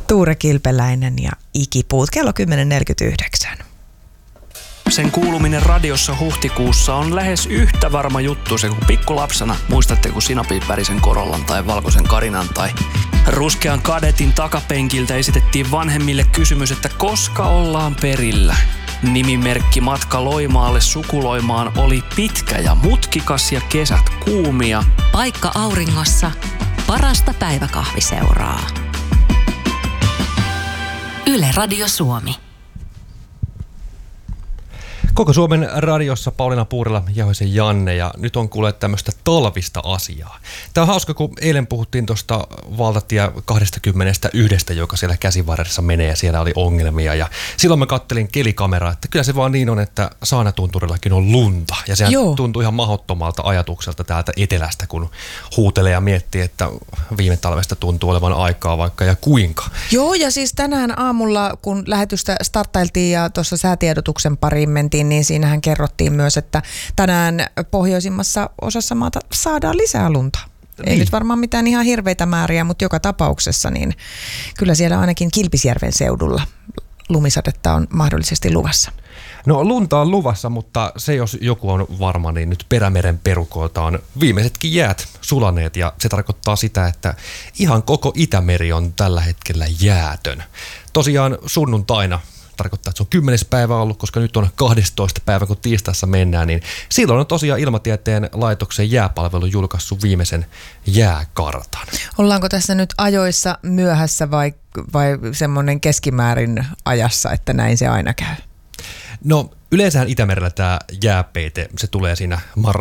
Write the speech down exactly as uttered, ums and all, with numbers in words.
Tuure Kilpeläinen ja Ikipuut. Kello kymmenen neljäkymmentäyhdeksän. Sen kuuluminen radiossa huhtikuussa on lähes yhtä varma juttu se kuin pikkulapsena. Muistatte, kun sinapin värisen Corollan tai valkoisen Karinan tai ruskean Kadetin takapenkiltä esitettiin vanhemmille kysymys, että koska ollaan perillä. Nimimerkki matka Loimaalle sukuloimaan oli pitkä ja mutkikas ja kesät kuumia. Paikka auringossa, parasta päiväkahviseuraa. Yle Radio Suomi. Koko Suomen radiossa Pauliina Puurila, Jauhosen Janne, ja nyt on kuule tämmöistä talvista asiaa. Tämä on hauska, kun eilen puhuttiin tuosta valtatie kaksikymmentäyksi, joka siellä Käsivarressa menee, ja siellä oli ongelmia. Ja silloin mä kattelin kelikameraa, että kyllä se vaan niin on, että Saanatunturillakin on lunta. Ja sehän Joo. tuntuu ihan mahdottomalta ajatukselta täältä etelästä, kun huutelee ja miettii, että viime talvesta tuntuu olevan aikaa vaikka ja kuinka. Joo, ja siis tänään aamulla, kun lähetystä starttailtiin ja tuossa säätiedotuksen pariin mentiin, niin siinähän kerrottiin myös, että tänään pohjoisimmassa osassa maata saadaan lisää lunta. Niin. Ei nyt varmaan mitään ihan hirveitä määriä, mutta joka tapauksessa niin kyllä siellä ainakin Kilpisjärven seudulla lumisadetta on mahdollisesti luvassa. No lunta on luvassa, mutta se jos joku on varma, niin nyt Perämeren perukoilta on viimeisetkin jäät sulaneet ja se tarkoittaa sitä, että ihan koko Itämeri on tällä hetkellä jäätön. Tosiaan sunnuntaina tarkoittaa, että se on kymmenes päivä ollut, koska nyt on kahdestoista päivä, kun tiistaissa mennään, niin silloin on tosiaan Ilmatieteen laitoksen jääpalvelu julkaissut viimeisen jääkartan. Ollaanko tässä nyt ajoissa myöhässä vai, vai semmoinen keskimäärin ajassa, että näin se aina käy? No yleensähän Itämerellä tämä jääpeite, se tulee siinä marraskuun